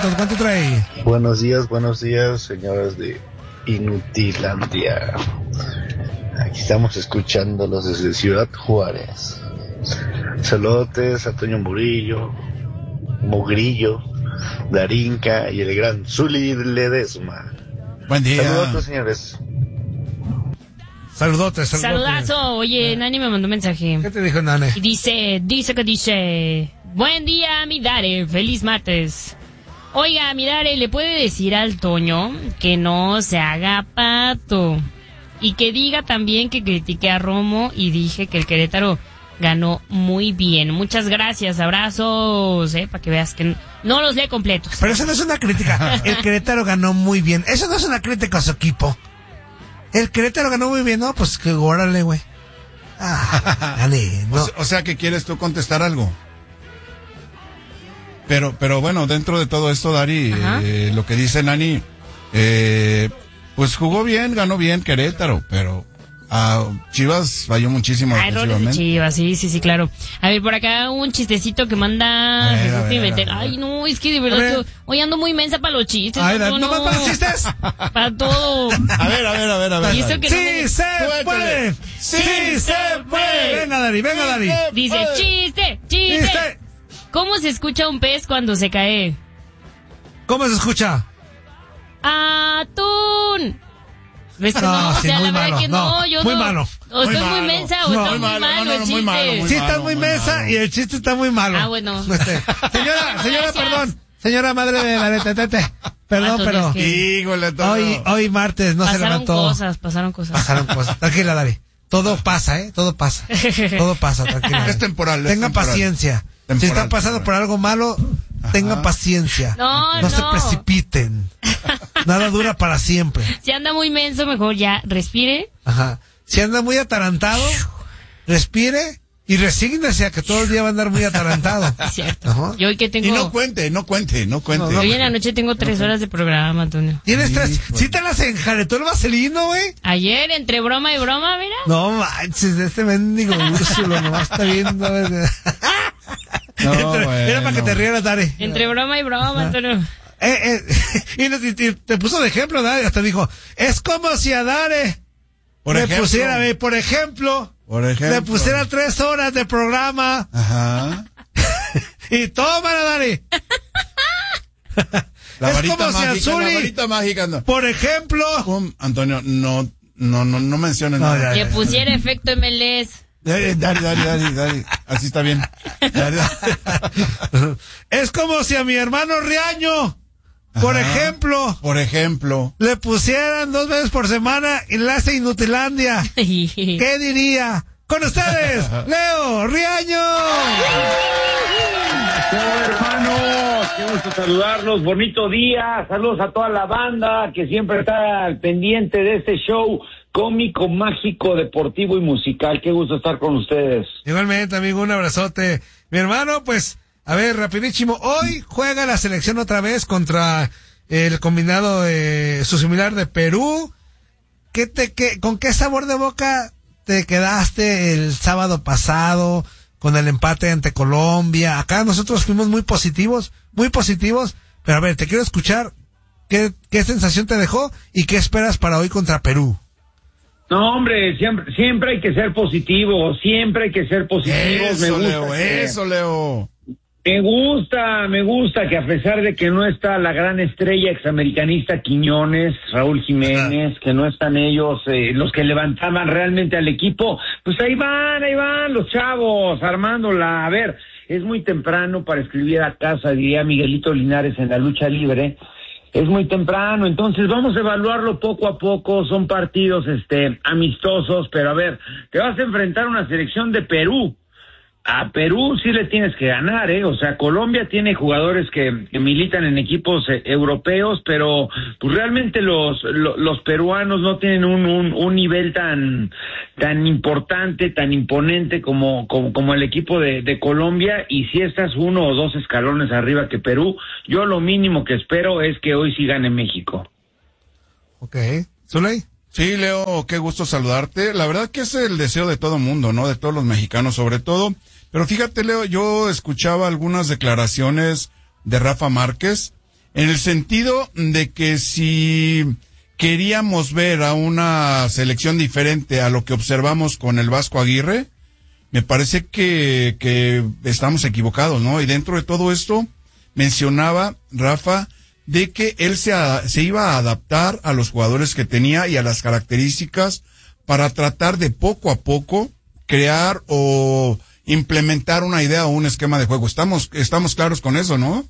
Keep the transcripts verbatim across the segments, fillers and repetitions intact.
Carlitos, ¿cuánto trae? Buenos días, buenos días, señoras de Inutilandia. Aquí estamos escuchándolos desde Ciudad Juárez. Saludos a Toño Murillo, Mogrillo, Darinka y el gran Zuli Ledesma. Buen día. Saludos, señores. Saludotes, saludotes. Saludazo. Oye, Nani me mandó un mensaje. ¿Qué te dijo, Nani? Y dice, dice que dice... Buen día, mi Dare. Feliz martes. Oiga, mi Dare, ¿le puede decir al Toño que no se haga pato? Y que diga también que critiqué a Romo y dije que el Querétaro ganó muy bien. Muchas gracias, abrazos, eh, para que veas que no los lee completos. Pero eso no es una crítica. El Querétaro ganó muy bien. Eso no es una crítica a su equipo. El Querétaro ganó muy bien, ¿no? Pues que órale, güey. Ah, dale, no. o, o sea que quieres tú contestar algo. Pero, pero bueno, dentro de todo esto, Dari, eh, lo que dice Nani, eh, pues jugó bien, ganó bien Querétaro, pero a Chivas falló muchísimo defensivamente. Chivas, sí, sí, sí, claro. A ver, por acá un chistecito que manda ver, Jesús a ver, Pimentel. a ver, a ver. Ay, no, es que de verdad yo, hoy ando muy mensa para los chistes. Ay, no, ¿no más para los chistes? Para todo. A ver, a ver, a ver, a ver. Y eso que ¡Sí no me... se Suéltale. puede! ¡Sí, se puede! Venga, Dari, venga, Dari. Dice, chiste, chiste. ¡Chiste! ¿Cómo se escucha un pez cuando se cae? ¿Cómo se escucha? ¡Atún! ¿Ves que no? No, O sí, sea, muy la verdad malo, que no, no, yo muy no. malo. O Muy estoy muy malo. mensa o No, está muy muy malo, malo no, no, el no, chiste. muy malo, muy Sí, estás muy muy mensa malo. y el chiste está muy malo. Ah, bueno. Este, señora, señora, Gracias. perdón. Señora madre de la neta, tete. Perdón, Antonio, pero es que Híjole, todo. hoy, hoy martes no se pasaron levantó. cosas, pasaron cosas. Pasaron cosas. Tranquila, Dari. Todo pasa, ¿eh? Todo pasa. Todo pasa, tranquila. Es temporal, es Tengan temporal. paciencia. Temporal, si están pasando temporal. por algo malo, tengan paciencia. No, no se no. precipiten. Nada dura para siempre. Si anda muy menso, mejor ya respire. Ajá. Si anda muy atarantado, respire y resígnese a que todo el día va a andar muy atarantado. Es cierto. Ajá. Yo hoy que Y tengo... no cuente, no cuente, no cuente. No, no. Hoy en la noche tengo tres horas de programa, Antonio. ¿Tienes tres? ¿Sí te las enjaretó el vaselino, güey? Ayer, entre broma y broma, mira. No manches, este mendigo Úrsulo nomás está viendo. No, Era bueno. para que te rieras, Dari. Entre broma y broma, Antonio. Eh, eh, y, nos- y- y te puso de ejemplo, Dari, hasta dijo, es como si a Dare Por le ejemplo. pusiera, ve, por ejemplo, Por ejemplo. le pusiera tres horas de programa Ajá. y tómala, Dari. La Es varita como si mágica, Azuli- la varita mágica. No. Por ejemplo, Pum, Antonio, no, no, no, no menciones No, nada. ya, Le pusiera efecto M L S. Eh, Dari, Dari, Dari, Dari. Así está bien. Dari, Dari. es como si a mi hermano Riaño, por Ajá. ejemplo, Por ejemplo. le pusieran dos veces por semana enlace Inutilandia. ¿Qué diría? Con ustedes, Leo Riaño. Hola, hermanos, qué gusto saludarlos, bonito día, saludos a toda la banda que siempre está al pendiente de este show cómico, mágico, deportivo y musical. Qué gusto estar con ustedes. Igualmente, amigo, un abrazote. Mi hermano, pues, a ver, rapidísimo, hoy juega la selección otra vez contra el combinado, eh, su similar de Perú. ¿Qué te, qué, ¿Con qué sabor de boca te quedaste el sábado pasado con el empate ante Colombia? Acá nosotros fuimos muy positivos, muy positivos, pero a ver, te quiero escuchar qué, qué sensación te dejó y qué esperas para hoy contra Perú. No, hombre, siempre, siempre hay que ser positivo, siempre hay que ser positivos. Eso, me gusta Leo, que- eso, Leo. Me gusta, me gusta que a pesar de que no está la gran estrella examericanista Quiñones, Raúl Jiménez, que no están ellos eh, los que levantaban realmente al equipo, pues ahí van, ahí van los chavos armándola. A ver, es muy temprano para escribir a casa, diría Miguelito Linares en la lucha libre. Es muy temprano, entonces vamos a evaluarlo poco a poco. Son partidos este amistosos, pero a ver, te vas a enfrentar a una selección de Perú. A Perú sí le tienes que ganar, ¿eh? O sea, Colombia tiene jugadores que, que militan en equipos eh, europeos, pero pues realmente los lo, los peruanos no tienen un, un un nivel tan tan importante, tan imponente como como, como el equipo de, de Colombia, y si estás uno o dos escalones arriba que Perú, yo lo mínimo que espero es que hoy sí gane México. Ok. ¿Zuley? Sí, Leo, qué gusto saludarte. La verdad que es el deseo de todo mundo, ¿no? De todos los mexicanos sobre todo. Pero fíjate, Leo, yo escuchaba algunas declaraciones de Rafa Márquez en el sentido de que si queríamos ver a una selección diferente a lo que observamos con el Vasco Aguirre, me parece que, que estamos equivocados, ¿no? Y dentro de todo esto, mencionaba Rafa de que él se, a, se iba a adaptar a los jugadores que tenía y a las características para tratar de poco a poco crear o implementar una idea o un esquema de juego. Estamos, estamos claros con eso, ¿no?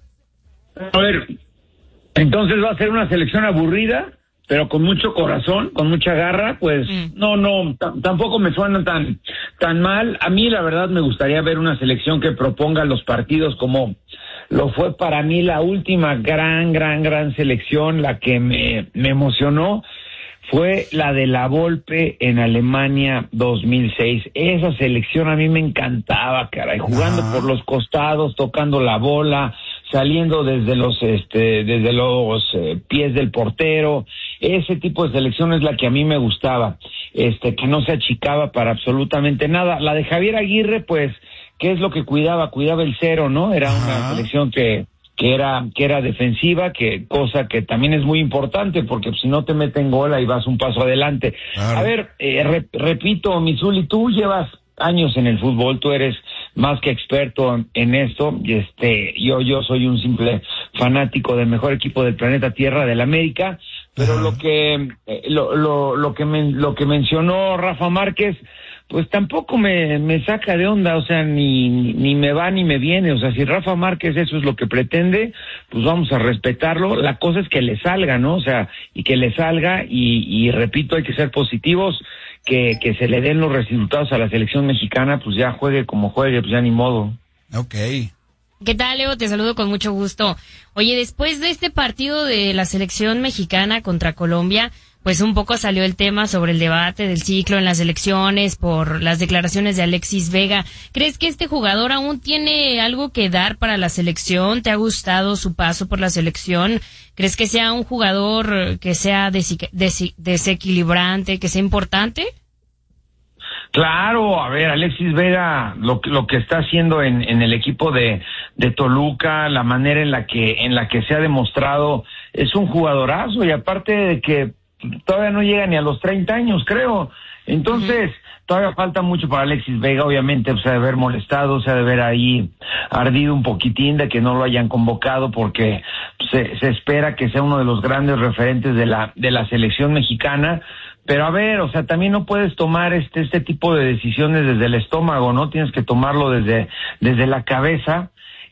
A ver, entonces va a ser una selección aburrida, pero con mucho corazón, con mucha garra, pues mm. no, no, t- tampoco me suena tan, tan mal. A mí la verdad me gustaría ver una selección que proponga los partidos como lo fue para mí la última gran, gran, gran selección, la que me, me emocionó, fue la de la Volpe en Alemania dos mil seis. Esa selección a mí me encantaba, caray, jugando ah. por los costados, tocando la bola, saliendo desde los este desde los eh, pies del portero. Ese tipo de selección es la que a mí me gustaba, este que no se achicaba para absolutamente nada. La de Javier Aguirre, pues, ¿qué es lo que cuidaba? Cuidaba el cero, ¿no? Era Ajá. una selección que que era que era defensiva, que cosa que también es muy importante, porque si no te meten gol ahí vas un paso adelante. Claro. A ver, eh, re, repito, Misuli, tú llevas años en el fútbol, tú eres más que experto en, en esto, y este, yo yo soy un simple fanático del mejor equipo del planeta Tierra, del América, pero Ajá. lo que eh, lo lo lo que men, lo que mencionó Rafa Márquez, pues tampoco me, me saca de onda, o sea, ni, ni me va ni me viene, o sea, si Rafa Márquez eso es lo que pretende, pues vamos a respetarlo. La cosa es que le salga, ¿no? O sea, y que le salga, y, y repito, hay que ser positivos, que, que se le den los resultados a la selección mexicana, pues ya juegue como juegue, pues ya ni modo. Okay. ¿Qué tal, Leo? Te saludo con mucho gusto. Oye, después de este partido de la selección mexicana contra Colombia, pues un poco salió el tema sobre el debate del ciclo en las elecciones por las declaraciones de Alexis Vega. ¿Crees que este jugador aún tiene algo que dar para la selección? ¿Te ha gustado su paso por la selección? ¿Crees que sea un jugador que sea des- des- desequilibrante, que sea importante? Claro, a ver, Alexis Vega, lo, lo que está haciendo en, en el equipo de, de Toluca, la manera en la que en la que se ha demostrado, es un jugadorazo, y aparte de que todavía no llega ni a los treinta años, creo. Entonces, uh-huh. todavía falta mucho para Alexis Vega, obviamente, o sea, de haber molestado, o sea, de haber ahí ardido un poquitín de que no lo hayan convocado, porque se, se espera que sea uno de los grandes referentes de la, de la selección mexicana. Pero a ver, o sea, también no puedes tomar este, este tipo de decisiones desde el estómago, ¿no? Tienes que tomarlo desde, desde la cabeza.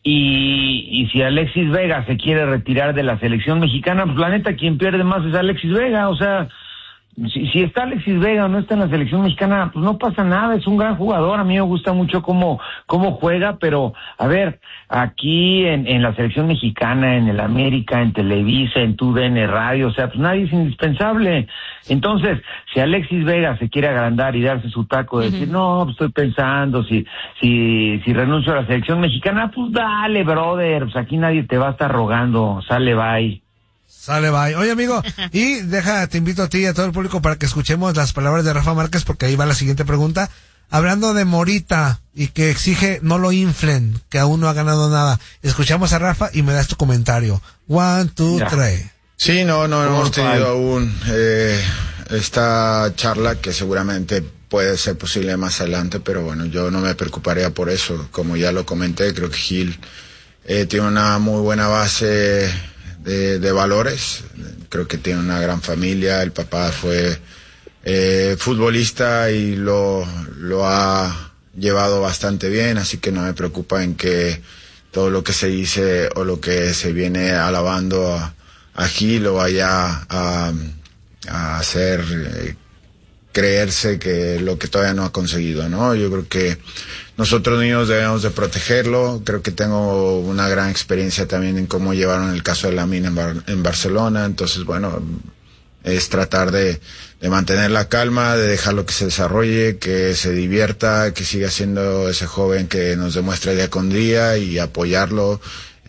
Y, y si Alexis Vega se quiere retirar de la selección mexicana, pues la neta quien pierde más es Alexis Vega. O sea, si, si está Alexis Vega o no está en la selección mexicana, pues no pasa nada, es un gran jugador. A mí me gusta mucho cómo, cómo juega, pero a ver, aquí en, en la selección mexicana, en el América, en Televisa, en T U D N Radio, o sea, pues nadie es indispensable. Entonces, si Alexis Vega se quiere agrandar y darse su taco de uh-huh. decir, no, pues estoy pensando, si, si, si renuncio a la selección mexicana, pues dale, brother, pues aquí nadie te va a estar rogando, sale, bye. Sale, bye. Oye, amigo, y deja, te invito a ti y a todo el público para que escuchemos las palabras de Rafa Márquez, porque ahí va la siguiente pregunta. Hablando de Morita y que exige no lo inflen, que aún no ha ganado nada. Escuchamos a Rafa y me das tu comentario. One, two, ya. three. Sí, no, no hemos tenido aún eh, esta charla, que seguramente puede ser posible más adelante, pero bueno, yo no me preocuparía por eso. Como ya lo comenté, creo que Gil eh, tiene una muy buena base de, de valores. Creo que tiene una gran familia. El papá fue eh, futbolista y lo, lo ha llevado bastante bien, así que no me preocupa en que todo lo que se dice o lo que se viene alabando a a Gil lo vaya a, a hacer eh, creerse que lo que todavía no ha conseguido, ¿no? Yo creo que nosotros niños debemos de protegerlo. Creo que tengo una gran experiencia también en cómo llevaron el caso de Lamine en, Bar- en Barcelona. Entonces, bueno, es tratar de, de mantener la calma, de dejarlo que se desarrolle, que se divierta, que siga siendo ese joven que nos demuestra día con día, y apoyarlo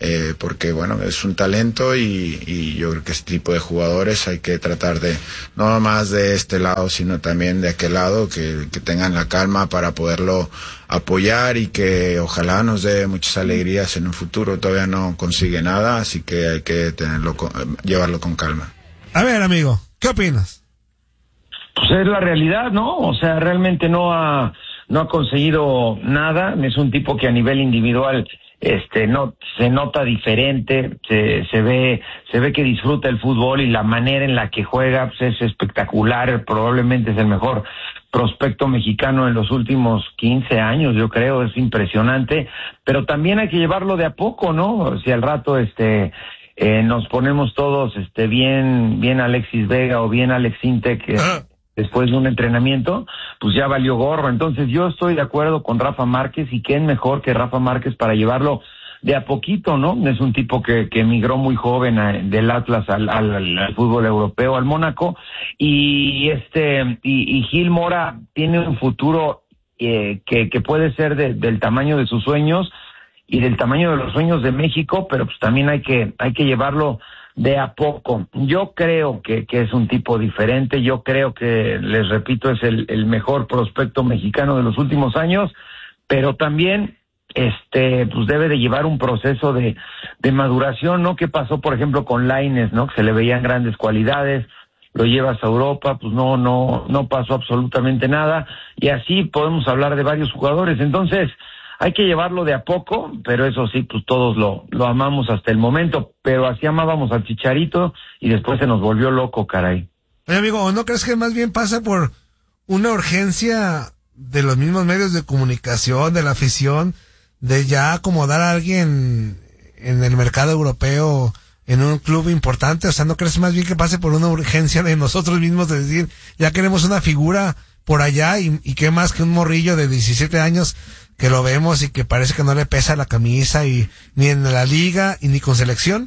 eh, porque bueno, es un talento y, y yo creo que este tipo de jugadores hay que tratar de, no más de este lado, sino también de aquel lado, que, que tengan la calma para poderlo apoyar y que ojalá nos dé muchas alegrías en un futuro. Todavía no consigue nada, así que hay que tenerlo con, llevarlo con calma. A ver, amigo, ¿qué opinas? Pues es la realidad, ¿no? O sea, realmente no ha no ha conseguido nada. Es un tipo que a nivel individual este no se nota diferente, se se ve se ve que disfruta el fútbol y la manera en la que juega pues, es espectacular. Probablemente es el mejor prospecto mexicano en los últimos quince años, yo creo. Es impresionante, pero también hay que llevarlo de a poco, ¿no? Si al rato este eh, nos ponemos todos este bien bien Alexis Vega o bien Alex Intec eh, después de un entrenamiento, pues ya valió gorro. Entonces yo estoy de acuerdo con Rafa Márquez, y quién mejor que Rafa Márquez para llevarlo de a poquito, ¿no? Es un tipo que, que emigró muy joven a, del Atlas al, al, al fútbol europeo, al Mónaco, y este y, y Gil Mora tiene un futuro eh, que, que puede ser de, del tamaño de sus sueños y del tamaño de los sueños de México, pero pues también hay que hay que llevarlo de a poco. Yo creo que, que es un tipo diferente, yo creo que, les repito, es el, el mejor prospecto mexicano de los últimos años, pero también este pues debe de llevar un proceso de, de maduración, ¿no? ¿Qué pasó, por ejemplo, con Lainez, ¿no? Que se le veían grandes cualidades, lo llevas a Europa, pues no, no, no pasó absolutamente nada, y así podemos hablar de varios jugadores. Entonces, hay que llevarlo de a poco, pero eso sí, pues todos lo, lo amamos hasta el momento, pero así amábamos al Chicharito y después se nos volvió loco, caray. Oye, amigo, ¿no crees que más bien pasa por una urgencia de los mismos medios de comunicación, de la afición, de ya acomodar a alguien en el mercado europeo, en un club importante? O sea, ¿no crees más bien que pase por una urgencia de nosotros mismos de decir, ya queremos una figura por allá, y, y qué más que un morrillo de diecisiete años que lo vemos y que parece que no le pesa la camisa, y ni en la liga y ni con selección?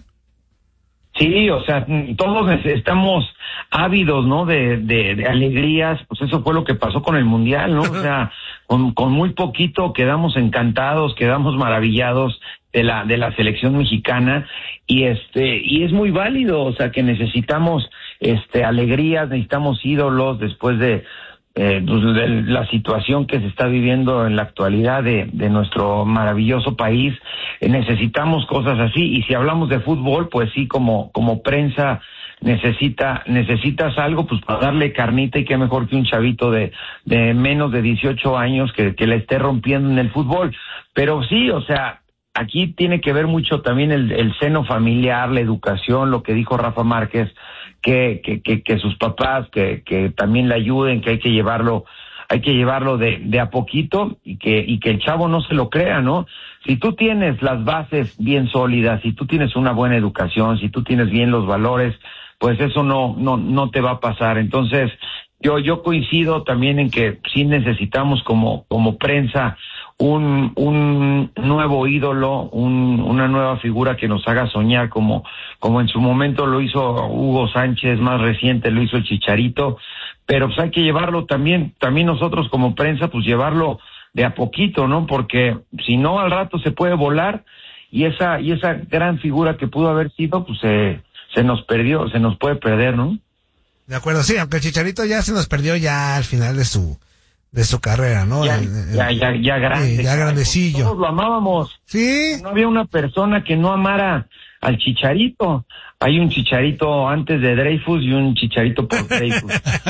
Sí, o sea, todos estamos ávidos, ¿no? De, de, de alegrías. Pues eso fue lo que pasó con el Mundial, ¿no? O sea, con, con muy poquito quedamos encantados, quedamos maravillados de la de la selección mexicana, y este y es muy válido, o sea, que necesitamos este alegrías, necesitamos ídolos después de Eh, pues de la situación que se está viviendo en la actualidad de, de nuestro maravilloso país. Eh, necesitamos cosas así, y si hablamos de fútbol, pues sí, como como prensa necesita necesitas algo pues para darle carnita, y qué mejor que un chavito de de menos de dieciocho años que, que la esté rompiendo en el fútbol. Pero sí, o sea, aquí tiene que ver mucho también el, el seno familiar, la educación, lo que dijo Rafa Márquez, que, que, que, que sus papás, que, que también le ayuden, que hay que llevarlo, hay que llevarlo de, de a poquito, y que, y que el chavo no se lo crea, ¿no? Si tú tienes las bases bien sólidas, si tú tienes una buena educación, si tú tienes bien los valores, pues eso no, no, no te va a pasar. Entonces, yo, yo coincido también en que sí necesitamos como, como prensa un, un nuevo ídolo, un, una nueva figura que nos haga soñar, como, como en su momento lo hizo Hugo Sánchez, más reciente lo hizo el Chicharito, pero pues hay que llevarlo también, también nosotros como prensa, pues llevarlo de a poquito, ¿no? Porque si no, al rato se puede volar, y esa, y esa gran figura que pudo haber sido, pues se, se nos perdió, se nos puede perder, ¿no? De acuerdo, sí, aunque el Chicharito ya se nos perdió ya al final de su de su carrera, ¿no? Ya, eh, ya, ya, ya grande. Eh, ya grandecillo. Todos lo amábamos. Sí. No había una persona que no amara al Chicharito. Hay un Chicharito antes de Dreyfus y un Chicharito por Dreyfus.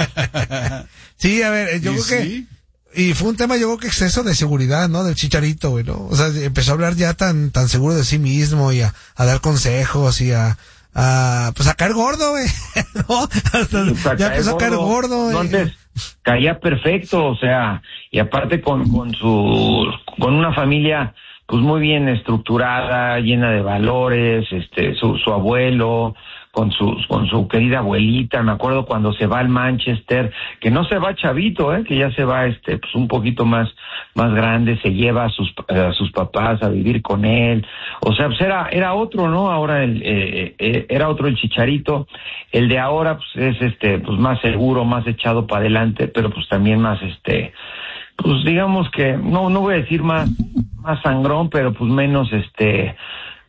Sí, a ver, yo creo sí? que... Y fue un tema, yo creo que exceso de seguridad, ¿no? Del Chicharito, güey, ¿no? O sea, empezó a hablar ya tan tan seguro de sí mismo, y a, a dar consejos, y a... a pues a caer gordo, güey, ¿no? Hasta, Sí, ya empezó a caer gordo, no, antes caía perfecto, o sea, y aparte con, con su, con una familia pues muy bien estructurada, llena de valores, este, su, su abuelo, con su, con su querida abuelita. Me acuerdo cuando se va al Manchester, que no se va chavito, eh, que ya se va este, pues un poquito más, más grande, se lleva a sus, a sus papás a vivir con él. O sea, pues era, era otro, ¿no? Ahora el, eh, eh, era otro el Chicharito. El de ahora, pues es este, pues más seguro, más echado para adelante, pero pues también más este, pues digamos que, no, no voy a decir más, más sangrón, pero pues menos este,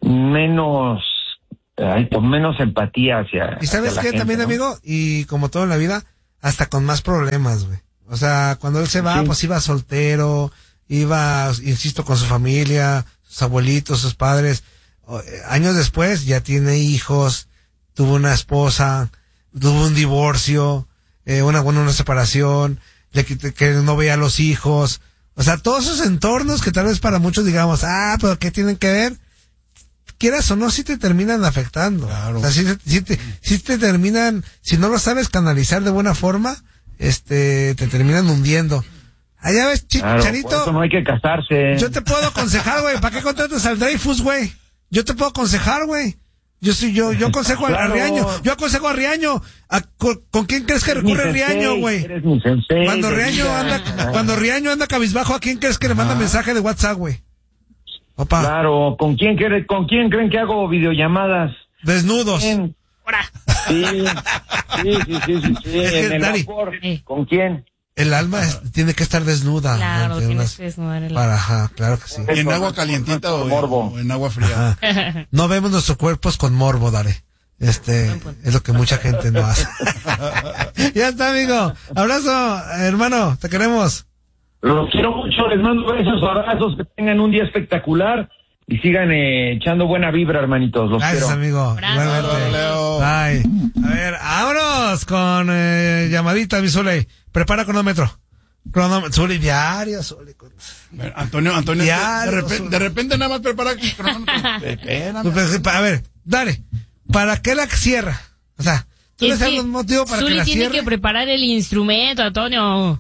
menos, ay, con menos empatía hacia. Y sabes hacia la qué gente, también, ¿no? amigo, y como todo en la vida, hasta con más problemas, güey. O sea, cuando él se va, Sí. pues iba soltero, iba, insisto, con su familia, sus abuelitos, sus padres. O, eh, años después ya tiene hijos, tuvo una esposa, tuvo un divorcio, eh, una, bueno, una separación, le, quit- que no veía a los hijos. O sea, todos esos entornos que tal vez para muchos digamos, ah, pero ¿qué tienen que ver? Quieras o no, sí te terminan afectando. Claro. O sea, sí, sí te, sí te terminan, si no lo sabes canalizar de buena forma, este, te terminan hundiendo. Allá ves, Chi- Claro, por Charito, eso no hay que casarse. yo te puedo aconsejar, güey. ¿Para qué contratas al Dreyfus, güey? Yo te puedo aconsejar, güey. Yo soy yo, yo aconsejo al- Claro. a Riaño. Yo aconsejo a Riaño. ¿A- con, con quién crees que Eres mi recurre sensei, Riaño, güey? eres mi sensei Cuando de Riaño vida. anda, cuando Riaño anda cabizbajo, ¿a quién crees que le manda mensaje de WhatsApp, güey? Opa, Claro, ¿con quién, quiere- ¿con quién creen que hago videollamadas? desnudos. ¿Quién? Ahora. Sí, sí, sí, sí, sí, sí. Es que, en el Dani, vapor. eh. ¿Con quién? El alma es- tiene que estar desnuda. Claro, ante tienes unas- que desnudar el para, ajá, claro que sí. ¿En agua calientita o en, Morbo. o en agua fría? Ajá. No vemos nuestros cuerpos con morbo, Dare. Este, es lo que mucha gente no hace. Ya está, amigo. Abrazo, hermano. Te queremos. Los quiero mucho, les mando besos, abrazos, que tengan un día espectacular y sigan eh, echando buena vibra, hermanitos. Los Gracias, quiero. amigo. Abrazo. Igualmente. Leo. Bye. A ver, vámonos con eh, llamadita, mi Zuli. Prepara cronómetro. Cronómetro. Zuli, diario, Zuli. Bueno, Antonio, Antonio, de, Diario, de repente, su- de repente nada más prepara el cronómetro. Espérame. A ver, dale. ¿Para qué la cierra? O sea, ¿tú Es le sabes que un motivo para que Zuli la tiene cierre? que preparar el instrumento, Antonio.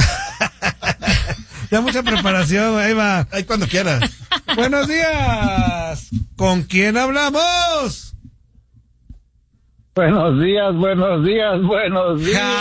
Ya mucha preparación, ahí va. Ahí cuando quieras. Buenos días. ¿Con quién hablamos? Buenos días, buenos días, buenos días.